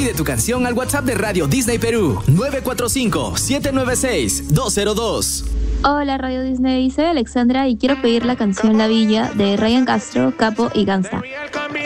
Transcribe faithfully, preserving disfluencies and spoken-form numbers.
Pide tu canción al WhatsApp de Radio Disney Perú, nueve cuatro cinco, siete nueve seis, dos cero dos. Hola Radio Disney, soy Alexandra y quiero pedir la canción La Villa de Ryan Castro, Capo y Gangsta.